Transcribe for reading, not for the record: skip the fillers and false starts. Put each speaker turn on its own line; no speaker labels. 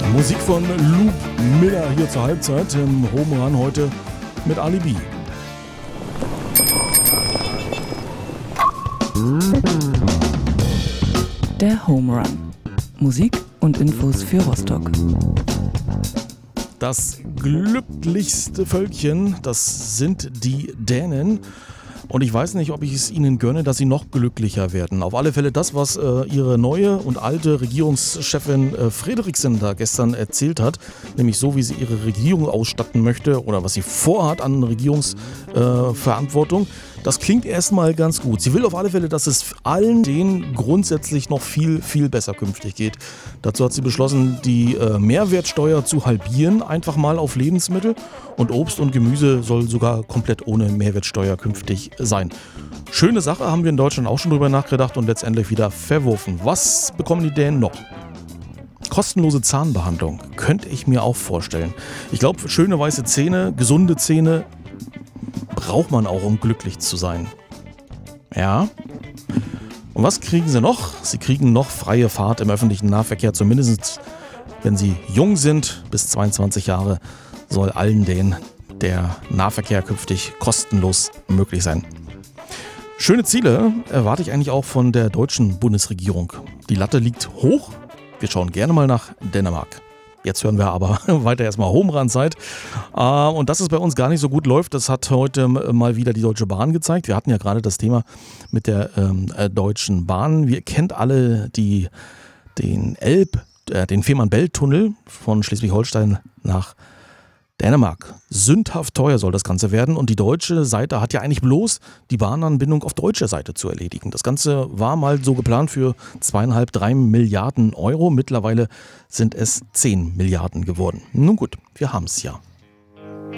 Musik von Luke Miller hier zur Halbzeit im Home Run heute mit Alibi.
Der Home Run. Musik und Infos für Rostock.
Das glücklichste Völkchen, das sind die Dänen. Und ich weiß nicht, ob ich es ihnen gönne, dass sie noch glücklicher werden. Auf alle Fälle das, was ihre neue und alte Regierungschefin Frederiksen da gestern erzählt hat, nämlich so, wie sie ihre Regierung ausstatten möchte oder was sie vorhat an Regierungsverantwortung, das klingt erstmal ganz gut. Sie will auf alle Fälle, dass es allen denen grundsätzlich noch viel, viel besser künftig geht. Dazu hat sie beschlossen, die Mehrwertsteuer zu halbieren, einfach mal auf Lebensmittel. Und Obst und Gemüse soll sogar komplett ohne Mehrwertsteuer künftig sein. Schöne Sache, haben wir in Deutschland auch schon drüber nachgedacht und letztendlich wieder verworfen. Was bekommen die Dänen noch? Kostenlose Zahnbehandlung könnte ich mir auch vorstellen. Ich glaube, schöne weiße Zähne, gesunde Zähne braucht man auch, um glücklich zu sein. Ja. Und was kriegen sie noch? Sie kriegen noch freie Fahrt im öffentlichen Nahverkehr, zumindest wenn sie jung sind, bis 22 Jahre, soll allen denen der Nahverkehr künftig kostenlos möglich sein. Schöne Ziele erwarte ich eigentlich auch von der deutschen Bundesregierung. Die Latte liegt hoch. Wir schauen gerne mal nach Dänemark. Jetzt hören wir aber weiter erstmal Home Run Zeit. Und dass es bei uns gar nicht so gut läuft, das hat heute mal wieder die Deutsche Bahn gezeigt. Wir hatten ja gerade das Thema mit der Deutschen Bahn. Wir kennt alle den Fehmarn-Belt-Tunnel von Schleswig-Holstein nach Dänemark. Sündhaft teuer soll das Ganze werden und die deutsche Seite hat ja eigentlich bloß die Bahnanbindung auf deutscher Seite zu erledigen. Das Ganze war mal so geplant für 2,5-3 Milliarden Euro. Mittlerweile sind es 10 Milliarden geworden. Nun gut, wir haben es ja.